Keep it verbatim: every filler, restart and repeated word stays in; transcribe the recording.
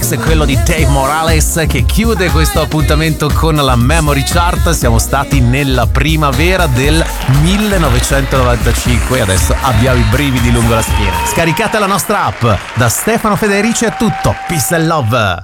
remix è quello di Dave Morales che chiude questo appuntamento con la Memory Chart. Siamo stati nella primavera del millenovecentonovantacinque e adesso abbiamo i brividi lungo la schiena. Scaricate la nostra app. Da Stefano Federici è tutto. Peace and love.